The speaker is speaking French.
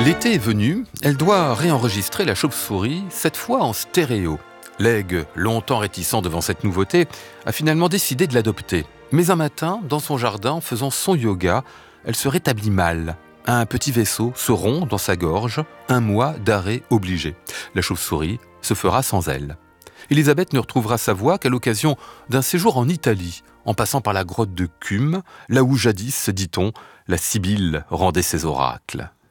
L'été est venu, elle doit réenregistrer la chauve-souris, cette fois en stéréo. L'aigle, longtemps réticent devant cette nouveauté, a finalement décidé de l'adopter. Mais un matin, dans son jardin, en faisant son yoga, elle se rétablit mal. Un petit vaisseau se rompt dans sa gorge, 1 mois d'arrêt obligé. La chauve-souris se fera sans elle. Elisabeth ne retrouvera sa voix qu'à l'occasion d'un séjour en Italie, en passant par la grotte de Cumes, là où jadis, dit-on, la Sibylle rendait ses oracles.